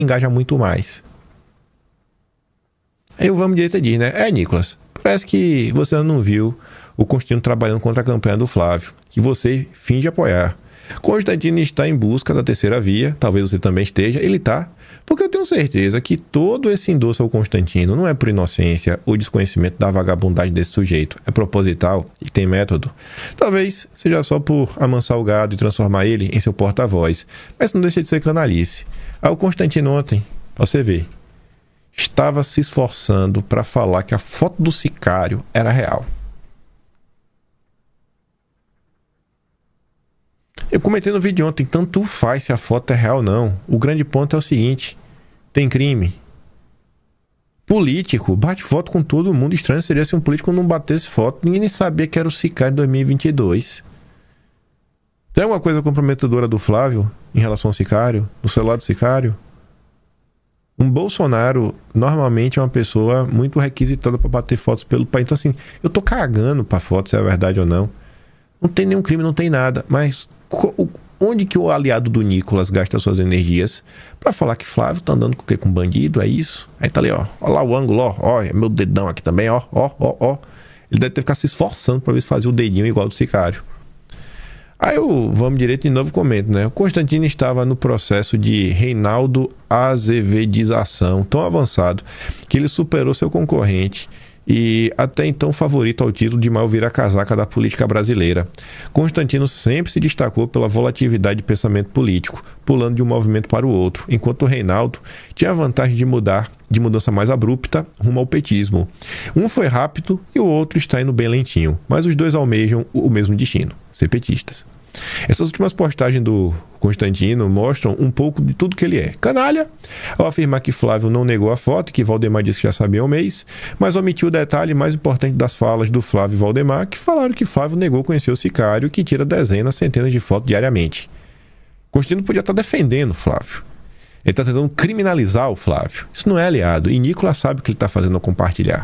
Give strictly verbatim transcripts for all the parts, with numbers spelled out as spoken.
engaja muito mais. Aí o Vamos Direita diz, né? É, Nicolas, parece que você ainda não viu o Constantino trabalhando contra a campanha do Flávio, que você finge apoiar. Constantino está em busca da terceira via, talvez você também esteja, ele está, porque eu tenho certeza que todo esse endosso ao Constantino não é por inocência ou desconhecimento da vagabundagem desse sujeito, é proposital e tem método. Talvez seja só por amansar o gado e transformar ele em seu porta-voz, mas não deixa de ser canalice. Aí o Constantino ontem, pra você ver, estava se esforçando para falar que a foto do sicário era real. Eu comentei no vídeo ontem, tanto faz se a foto é real ou não. O grande ponto é o seguinte, tem crime. Político bate foto com todo mundo. Estranho seria se um político não batesse foto. Ninguém nem sabia que era o sicário em dois mil e vinte e dois. Tem alguma coisa comprometedora do Flávio em relação ao sicário? Do celular do sicário? Um Bolsonaro normalmente é uma pessoa muito requisitada para bater fotos pelo país. Então assim, eu tô cagando para foto se é verdade ou não. Não tem nenhum crime, não tem nada. Mas onde que o aliado do Nicolas gasta suas energias para falar que Flávio tá andando com o quê? Com bandido? É isso? Aí tá ali, ó. Olha lá o ângulo, ó. Ó, é meu dedão aqui também, ó. Ó, ó, ó. Ele deve ter ficado se esforçando para ver se fazia o dedinho igual do sicário. Aí o Vamos Direito de novo comenta, né? O Constantino estava no processo de Reinaldo Azevedização tão avançado que ele superou seu concorrente e até então favorito ao título de maior vira-casaca da política brasileira. Constantino sempre se destacou pela volatilidade de pensamento político, pulando de um movimento para o outro, enquanto o Reinaldo tinha a vantagem de mudar de mudança mais abrupta rumo ao petismo. Um foi rápido e o outro está indo bem lentinho, mas os dois almejam o mesmo destino, ser petistas. Essas últimas postagens do Constantino mostram um pouco de tudo que ele é. Canalha, ao afirmar que Flávio não negou a foto e que Valdemar disse que já sabia há um mês, mas omitiu o detalhe mais importante das falas do Flávio e Valdemar, que falaram que Flávio negou conhecer o sicário que tira dezenas, centenas de fotos diariamente. Constantino podia estar defendendo o Flávio. Ele está tentando criminalizar o Flávio. Isso não é aliado, e Nicolas sabe o que ele está fazendo ao compartilhar.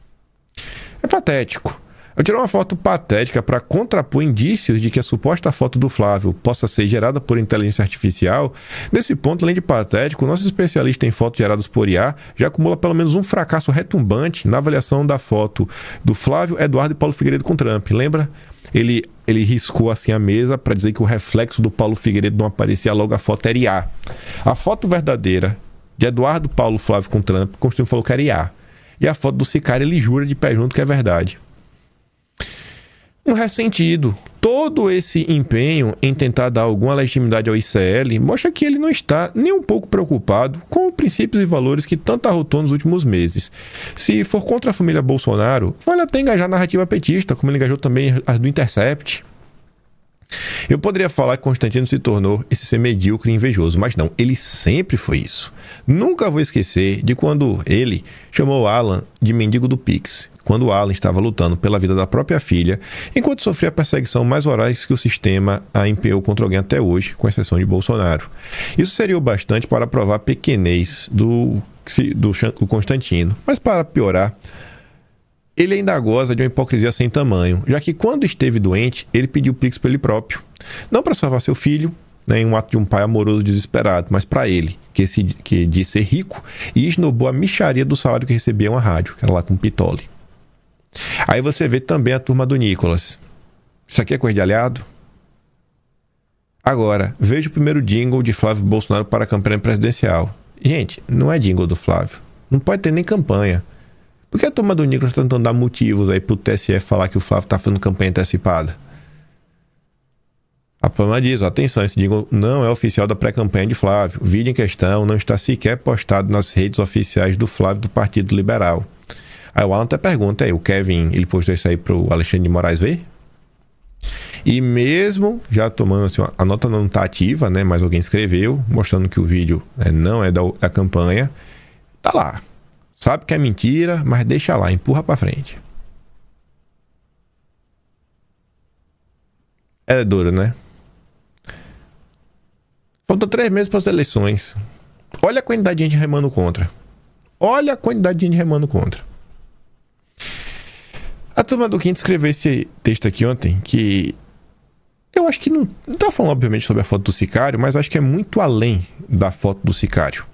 É patético. Eu tirei uma foto patética para contrapor indícios de que a suposta foto do Flávio possa ser gerada por inteligência artificial. Nesse ponto, além de patético, o nosso especialista em fotos geradas por I A já acumula pelo menos um fracasso retumbante na avaliação da foto do Flávio, Eduardo e Paulo Figueiredo com Trump. Lembra? Ele, ele riscou assim a mesa para dizer que o reflexo do Paulo Figueiredo não aparecia, logo a foto era I A. A foto verdadeira de Eduardo, Paulo, Flávio com Trump, Constantino falou que era I A. E a foto do sicário, ele jura de pé junto que é verdade. Um ressentido. Todo esse empenho em tentar dar alguma legitimidade ao I C L mostra que ele não está nem um pouco preocupado com os princípios e valores que tanto arrotou nos últimos meses. Se for contra a família Bolsonaro, vale até engajar a narrativa petista, como ele engajou também as do Intercept. Eu poderia falar que Constantino se tornou esse ser medíocre e invejoso, mas não, ele sempre foi isso. Nunca vou esquecer de quando ele chamou Alan de mendigo do Pix, quando Alan estava lutando pela vida da própria filha, enquanto sofria a perseguição mais voraz que o sistema a empenhou contra alguém até hoje, com exceção de Bolsonaro. Isso seria o bastante para provar a pequenez do, do, do Constantino, mas para piorar, ele ainda goza de uma hipocrisia sem tamanho, já que quando esteve doente, ele pediu Pix para ele próprio. Não para salvar seu filho, né, em um ato de um pai amoroso desesperado, mas para ele, que, esse, que disse ser rico e esnobou a mixaria do salário que recebia em uma rádio, que era lá com Pitoli. Aí você vê também a turma do Nicolas. Isso aqui é coisa de aliado? Agora, veja o primeiro jingle de Flávio Bolsonaro para a campanha presidencial. Gente, não é jingle do Flávio. Não pode ter nem campanha. Por que a turma do Nicolas está tentando dar motivos aí pro T S E falar que o Flávio está fazendo campanha antecipada? A Pama diz, ó, atenção, esse jingle não é oficial da pré-campanha de Flávio. O vídeo em questão não está sequer postado nas redes oficiais do Flávio do Partido Liberal. Aí o Alan até pergunta, aí, o Kevin, ele postou isso aí pro Alexandre de Moraes ver? E mesmo já tomando assim, a nota não está ativa, né, mas alguém escreveu, mostrando que o vídeo né, não é da, da campanha, tá lá. Sabe que é mentira, mas deixa lá, empurra pra frente. É duro, né? Faltam três meses para as eleições. Olha a quantidade de gente remando contra. Olha a quantidade de gente remando contra. A turma do Quinto escreveu esse texto aqui ontem, que eu acho que não, não tá falando obviamente sobre a foto do sicário, mas acho que é muito além da foto do sicário.